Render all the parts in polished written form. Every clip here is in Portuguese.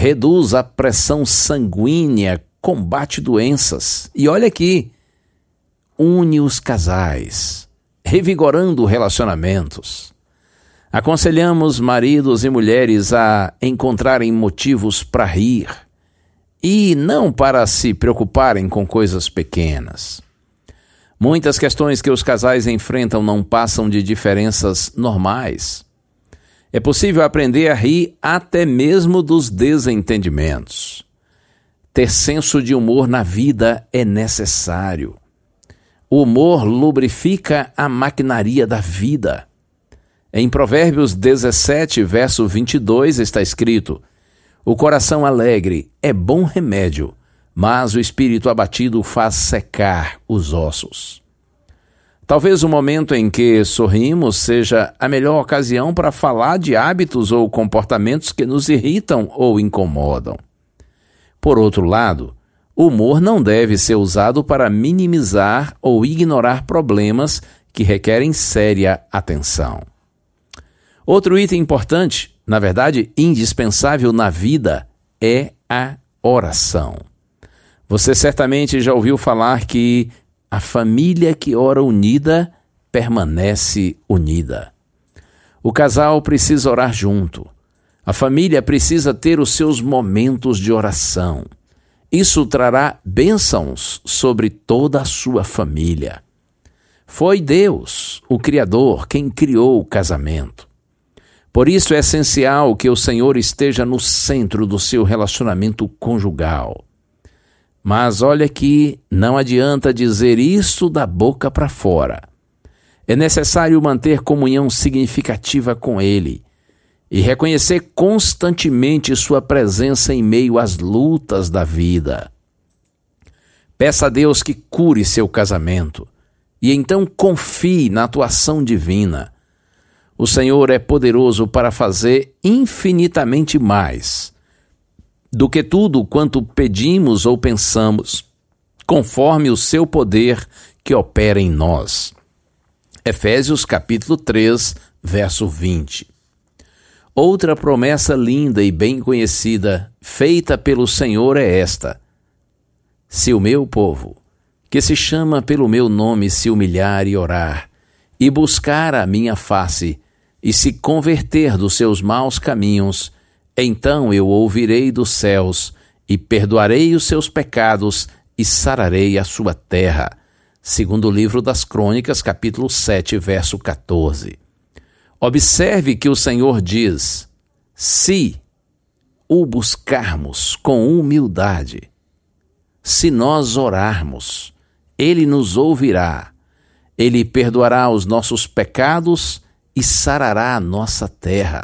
reduz a pressão sanguínea, combate doenças. E olha aqui, une os casais, revigorando relacionamentos. Aconselhamos maridos e mulheres a encontrarem motivos para rir e não para se preocuparem com coisas pequenas. Muitas questões que os casais enfrentam não passam de diferenças normais. É possível aprender a rir até mesmo dos desentendimentos. Ter senso de humor na vida é necessário. O humor lubrifica a maquinaria da vida. Em Provérbios 17, verso 22, está escrito: o coração alegre é bom remédio, mas o espírito abatido faz secar os ossos. Talvez o momento em que sorrimos seja a melhor ocasião para falar de hábitos ou comportamentos que nos irritam ou incomodam. Por outro lado, o humor não deve ser usado para minimizar ou ignorar problemas que requerem séria atenção. Outro item importante, na verdade indispensável na vida, é a oração. Você certamente já ouviu falar que a família que ora unida permanece unida. O casal precisa orar junto. A família precisa ter os seus momentos de oração. Isso trará bênçãos sobre toda a sua família. Foi Deus, o Criador, quem criou o casamento. Por isso é essencial que o Senhor esteja no centro do seu relacionamento conjugal. Mas olha que não adianta dizer isso da boca para fora. É necessário manter comunhão significativa com Ele e reconhecer constantemente sua presença em meio às lutas da vida. Peça a Deus que cure seu casamento e então confie na atuação divina. O Senhor é poderoso para fazer infinitamente mais do que tudo quanto pedimos ou pensamos, conforme o seu poder que opera em nós. Efésios capítulo 3, verso 20. Outra promessa linda e bem conhecida, feita pelo Senhor, é esta: se o meu povo, que se chama pelo meu nome, se humilhar e orar, e buscar a minha face, e se converter dos seus maus caminhos, então eu ouvirei dos céus, e perdoarei os seus pecados, e sararei a sua terra. Segundo o livro das Crônicas, capítulo 7, verso 14. Observe que o Senhor diz: se o buscarmos com humildade, se nós orarmos, Ele nos ouvirá, Ele perdoará os nossos pecados e sarará a nossa terra.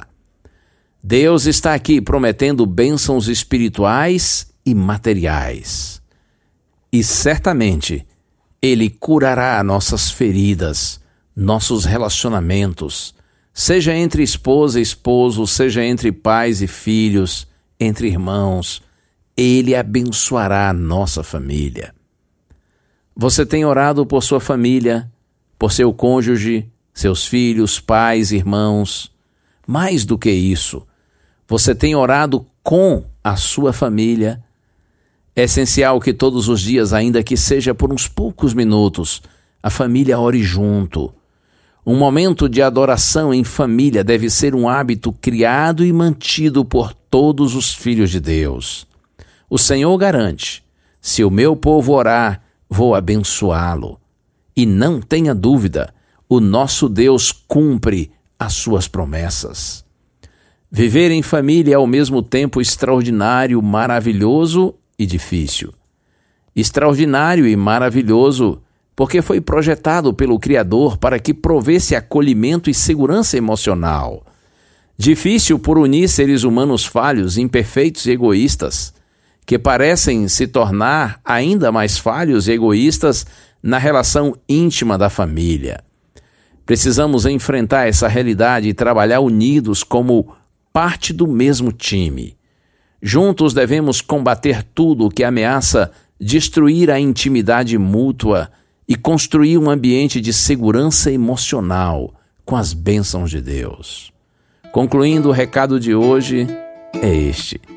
Deus está aqui prometendo bênçãos espirituais e materiais. E certamente Ele curará nossas feridas, nossos relacionamentos, seja entre esposa e esposo, seja entre pais e filhos, entre irmãos. Ele abençoará a nossa família. Você tem orado por sua família, por seu cônjuge, seus filhos, pais, irmãos? Mais do que isso, você tem orado com a sua família? É essencial que todos os dias, ainda que seja por uns poucos minutos, a família ore junto. Um momento de adoração em família deve ser um hábito criado e mantido por todos os filhos de Deus. O Senhor garante: se o meu povo orar, vou abençoá-lo. E não tenha dúvida, o nosso Deus cumpre as suas promessas. Viver em família é ao mesmo tempo extraordinário, maravilhoso e difícil. Extraordinário e maravilhoso porque foi projetado pelo Criador para que provesse acolhimento e segurança emocional. Difícil por unir seres humanos falhos, imperfeitos e egoístas, que parecem se tornar ainda mais falhos e egoístas na relação íntima da família. Precisamos enfrentar essa realidade e trabalhar unidos como parte do mesmo time. Juntos devemos combater tudo o que ameaça destruir a intimidade mútua e construir um ambiente de segurança emocional com as bênçãos de Deus. Concluindo, o recado de hoje é este: